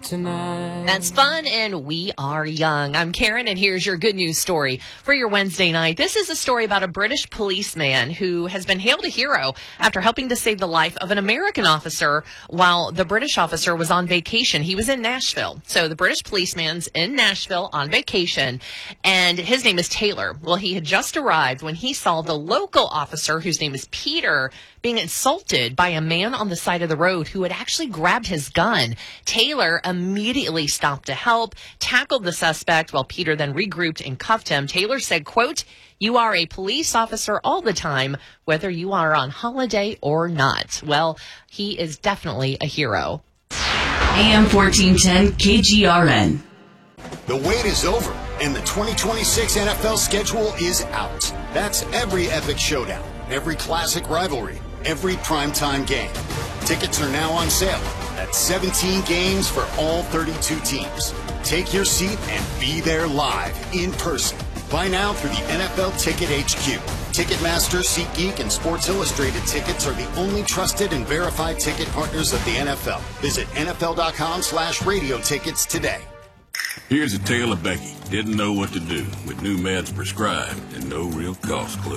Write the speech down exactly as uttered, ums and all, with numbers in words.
tonight. That's fun, and we are young. I'm Karen, and here's your good news story for your Wednesday night. This is a story about a British policeman who has been hailed a hero after helping to save the life of an American officer while the British officer was on vacation. He was in Nashville. So the British policeman's in Nashville on vacation, and his name is Taylor. Well, he had just arrived when he saw the local officer, whose name is Peter, being insulted by a man on the side of the road who had actually grabbed his gun. Taylor immediately stopped to help, tackled the suspect while Peter then regrouped and cuffed him. Taylor said, quote, "You are a police officer all the time, whether you are on holiday or not." Well, he is definitely a hero. A M fourteen ten K G R N. The wait is over, and the twenty twenty-six N F L schedule is out. That's every epic showdown, every classic rivalry, every primetime game. Tickets are now on sale. That's seventeen games for all thirty-two teams. Take your seat and be there live, in person. Buy now through the N F L Ticket H Q. Ticketmaster, SeatGeek, and Sports Illustrated tickets are the only trusted and verified ticket partners of the N F L. Visit N F L dot com slash radio tickets today. Here's a tale of Becky. Didn't know what to do with new meds prescribed and no real cost clue.